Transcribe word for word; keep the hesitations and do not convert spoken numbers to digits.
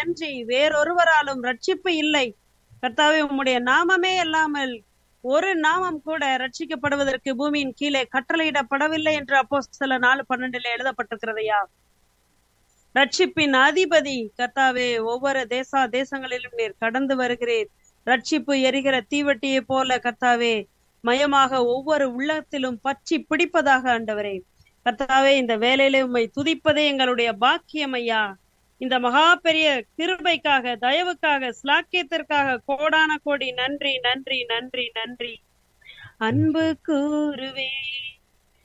அன்றி வேறொருவராலும் ரட்சிப்பு இல்லை. கர்த்தாவே, உம்முடைய நாமமே அல்லாமல் ஒரு நாமம் கூட ரட்சிக்கப்படுவதற்கு பூமியின் கீழே கட்டளையிடப்படவில்லை என்று அப்போஸ்தலர் நாலு பன்னெண்டுல எழுதப்பட்டிருக்கிறதையா. ரட்சிப்பின் அதிபதி கர்த்தாவே, ஒவ்வொரு தேசா தேசங்களிலும் நீர் கடந்து வருகிறீர். ரட்சிப்பு எரிகிற தீவட்டியை போல கர்த்தாவே மயமாக ஒவ்வொரு உள்ளத்திலும் பற்றி பிடிப்பதாக ஆண்டவரே. கர்த்தாவே, இந்த வேலையில உம்மை துதிப்பதே எங்களுடைய பாக்கியம் ஐயா. இந்த மகா பெரிய கிருபைக்காக, தயவுக்காக, ஸ்லாக்கியத்திற்காக கோடான கோடி நன்றி நன்றி நன்றி நன்றி. அன்பு கூறுவே